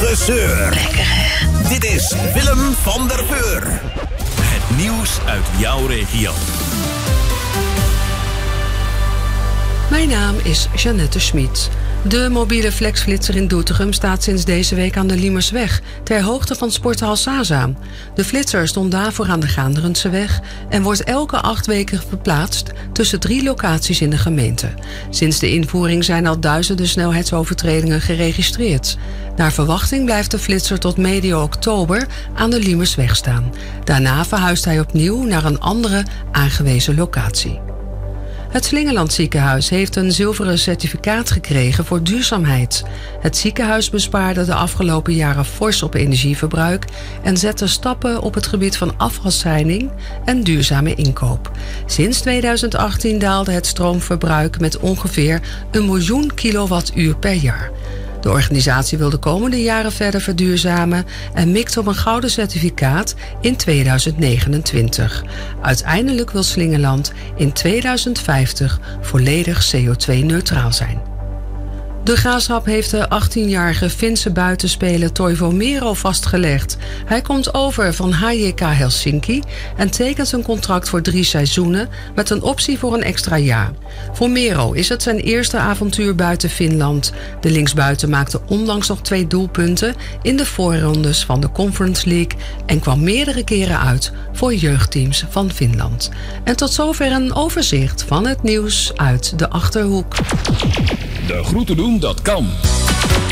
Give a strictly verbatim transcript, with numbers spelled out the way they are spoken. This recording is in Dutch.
gezeur. Lekker, hè? Dit is Willem van der Veur. Het nieuws uit jouw regio. Mijn naam is Jeannette Schmid. De mobiele flexflitser in Doetinchem staat sinds deze week aan de Liemersweg, ter hoogte van Sporthal Saza. De flitser stond daarvoor aan de Gaanderenseweg en wordt elke acht weken verplaatst tussen drie locaties in de gemeente. Sinds de invoering zijn al duizenden snelheidsovertredingen geregistreerd. Naar verwachting blijft de flitser tot medio oktober aan de Liemersweg staan. Daarna verhuist hij opnieuw naar een andere aangewezen locatie. Het Slingeland Ziekenhuis heeft een zilveren certificaat gekregen voor duurzaamheid. Het ziekenhuis bespaarde de afgelopen jaren fors op energieverbruik en zette stappen op het gebied van afvalscheiding en duurzame inkoop. Sinds tweeduizend achttien daalde het stroomverbruik met ongeveer een miljoen kilowattuur per jaar. De organisatie wil de komende jaren verder verduurzamen en mikt op een gouden certificaat in tweeduizend negenentwintig. Uiteindelijk wil Slingeland in tweeduizend vijftig volledig C O twee neutraal zijn. De Graafschap heeft de achttienjarige Finse buitenspeler Toivo Mero vastgelegd. Hij komt over van H J K Helsinki en tekent een contract voor drie seizoenen met een optie voor een extra jaar. Voor Mero is het zijn eerste avontuur buiten Finland. De linksbuiten maakte onlangs nog twee doelpunten in de voorrondes van de Conference League en kwam meerdere keren uit voor jeugdteams van Finland. En tot zover een overzicht van het nieuws uit de Achterhoek. De groeten doen, dat kan.